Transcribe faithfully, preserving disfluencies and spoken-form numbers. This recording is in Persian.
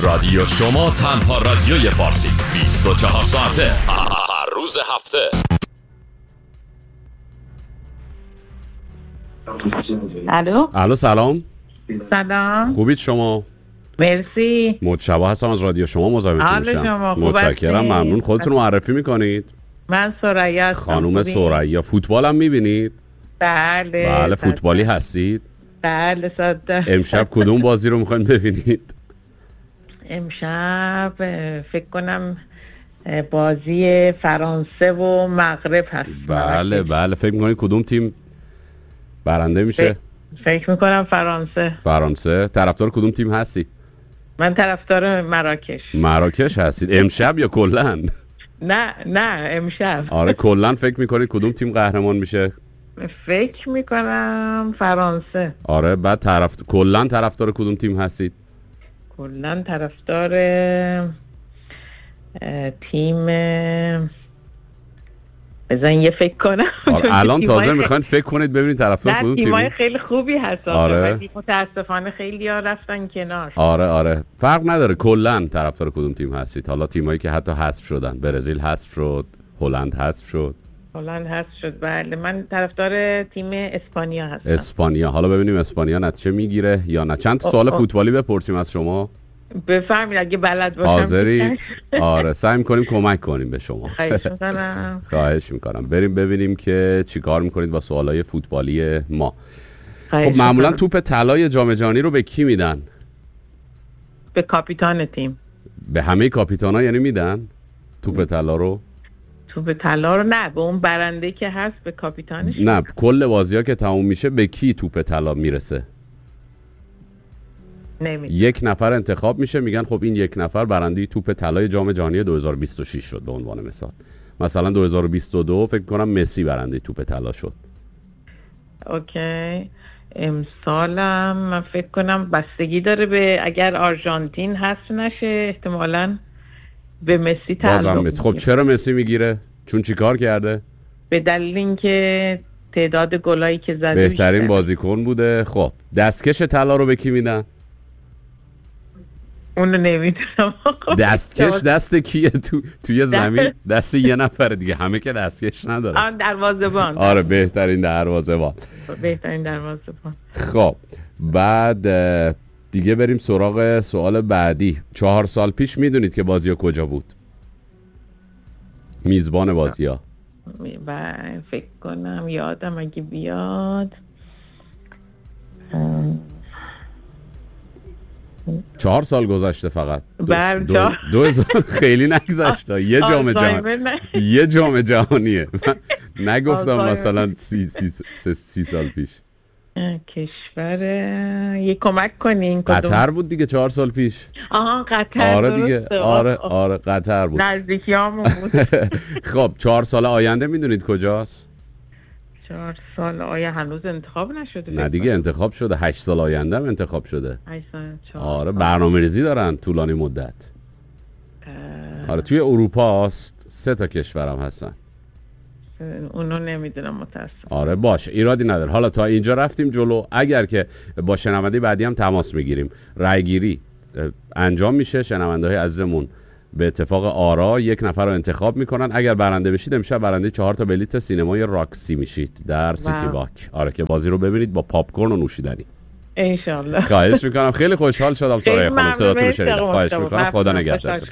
رادیو شما تنها رادیوی فارسی بیست و چهار ساعته هر روز هفته. الو الو سلام. سلام. خوبید شما؟ مرسی. مجتبی هستم از رادیو شما مزاحمتون میشم. شما خوب متشکرم، هستید؟ ممنون. خودتون رو معرفی میکنید؟ من ثریا هستم. خانم خوبی؟ ثریا. فوتبال هم میبینید؟ بله بله. صد فوتبالی درصد. هستید؟ بله صد درصد. امشب کدوم بازی رو میخواین ببینید؟ امشب اه، فکر کنم اه، بازی فرانسه و مغرب هست. بله بله. فکر میکنید کدوم تیم برنده میشه؟ ف- فکر میکنم فرانسه. فرانسه. طرفدار کدوم تیم هستی؟ من طرفدار مراکش. مراکش هستید؟ امشب یا کلا؟ نه نه امشب. آره کلا فکر میکنید کدوم تیم قهرمان میشه؟ فکر میکنم فرانسه. آره. بعد طرف کلا طرفدار کدوم تیم هستید؟ کلا طرفدار اه، تیم بزن یه فکر کنم. آره الان تیمای تازه خیلی- میخواین فکر کنید ببینید طرفدار نه کدوم تیمای تیم؟ خیلی خوبی هست. آره. ولی متاسفانه خیلی ها رفتن کنار. آره آره. فرق نداره. کلا طرفدار کدوم تیم هستید؟ حالا تیمایی که حتی حذف شدن. برزیل حذف شد، هلند حذف شد، هلند حذف شد. بله من طرفدار تیم اسپانیا هستم. اسپانیا. حالا ببینیم اسپانیا نتیجه میگیره یا نه. چند تا آه، سوال آه. فوتبالی بپرسیم از شما؟ بفهمید اگه بلد باشم. حاضری؟ آره سعی می‌کنیم کمک کنیم به شما. خواهش میکنم. خواهش میکنم. بریم ببینیم که چیکار میکنید با سوالای فوتبالی ما. خواهش خب معمولا می‌کنم. توپ طلای جام جهانی رو به کی میدن؟ به کاپیتان تیم. به همه کاپیتانا یعنی میدن توپ طلا رو؟ توپ طلا رو نه، به اون برنده که هست به کاپیتانش. نه کل بازی‌ها که تموم میشه به کی توپ طلا میرسه؟ نمیدونم. یک نفر انتخاب میشه، میگن خب این یک نفر برنده توپ طلای جام جهانی دو هزار و بیست و شش شد به عنوان مثال. مثلا دو هزار و بیست و دو فکر کنم مسی برنده توپ طلا شد. اوکی. امسالم من فکر کنم بستگی داره به اگر آرژانتین حذف نشه احتمالاً به مسی بازم تعلق مسی. خب می‌گیره. چرا مسی میگیره؟ چون چیکار کرده؟ به دلیل اینکه تعداد گلایی که زده بهترین بیشتره. بازیکن بوده. خب دستکش طلا رو به کی میدن؟ اونو نمیدونم. دستکش دست کیه تو توی زمین؟ دست یه نفر دیگه. همه که دستکش نداره. آن دروازه‌بان. آره بهترین دروازه‌بان. بهترین دروازه‌بان. خب بعد اه، دیگه بریم سراغ سوال بعدی. چهار سال پیش میدونید که بازی ها کجا بود؟ میزبان بازی ها. و فکر کنم یادم اگه بیاد ام، چهار سال گذشته فقط. دو, بله، دو, چهار. دو هزار خیلی نگذشته. یه جام جهانی. آلزایمر نه. یه جام جهانیه. من نگفتم آلزایمر. مثلا سی, سی, سی, سی سال پیش. کشور یه کمک کنین کدوم؟ قطر بود دیگه چهار سال پیش. آها قطر. آره دیگه. درسته. آره آه، آه. آره قطر بود. نزدیکیامون بود. خب چهار سال آینده میدونید کجاست؟ چهار سال آیا هنوز انتخاب نشده؟ نه دیگه انتخاب شده. هشت سال آینده هم انتخاب شده. هشت سال، چهار آره سال. برنامه ریزی دارن طولانی مدت. اه، آره توی اروپا هست. سه تا کشورم هستن. اونو نمیدونم متاسف. آره باشه ایرادی نداره. حالا تا اینجا رفتیم جلو. اگر که با شنونده بعدی هم تماس میگیریم. رای گیری انجام میشه. شنونده های عزیزمون به اتفاق آرا یک نفر رو انتخاب میکنن. اگر برنده بشید امشب برنده چهار تا بلیت سینمای راکسی میشید در سیتی واو. واک. آره که بازی رو ببینید با پاپ کورن و نوشیدنی. انشالله. خواهش میکنم. خیلی خوشحال شدم خیلی سارا خانم ممنون. صداتون رو مرسی شنیدم. آقا خواهش مصطفی. میکنم. خدا ممنونم. نگهدار. خوشحال